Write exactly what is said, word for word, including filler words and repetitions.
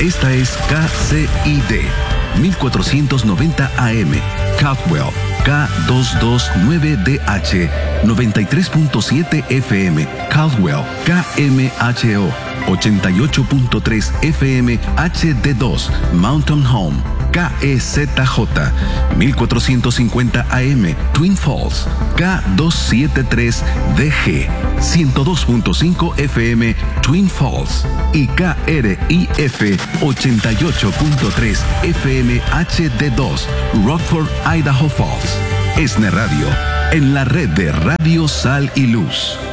Esta es K C I D mil cuatrocientos noventa A M, Caldwell, K doscientos veintinueve D H, noventa y tres punto siete F M, Caldwell, K M H O, ochenta y ocho punto tres F M H D dos, Mountain Home, K E Z J, mil cuatrocientos cincuenta A M, Twin Falls, K doscientos setenta y tres D G, ciento dos punto cinco F M, Twin Falls, y K R I F ochenta y ocho punto tres F M H D dos, Rockford, Idaho Falls. ESNE Radio, en la red de Radio Sal y Luz.